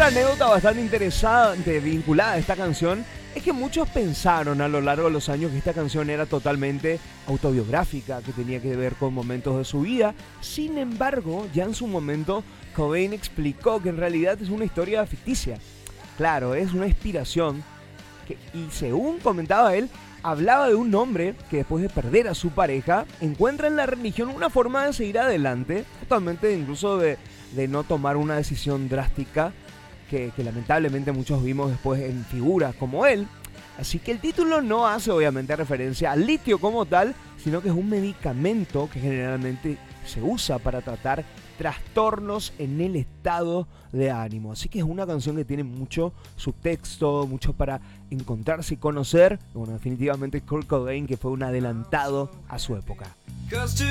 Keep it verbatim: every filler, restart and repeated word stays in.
Otra anécdota bastante interesante vinculada a esta canción es que muchos pensaron a lo largo de los años que esta canción era totalmente autobiográfica, que tenía que ver con momentos de su vida. Sin embargo, ya en su momento, Cobain explicó que en realidad es una historia ficticia. Claro, es una inspiración que, y según comentaba él, hablaba de un hombre que después de perder a su pareja encuentra en la religión una forma de seguir adelante, totalmente incluso de, de no tomar una decisión drástica que, que lamentablemente muchos vimos después en figuras como él. Así que el título no hace obviamente referencia al litio como tal, sino que es un medicamento que generalmente se usa para tratar trastornos en el estado de ánimo. Así que es una canción que tiene mucho subtexto, mucho para encontrarse y conocer. Bueno, definitivamente Kurt Cobain, que fue un adelantado a su época.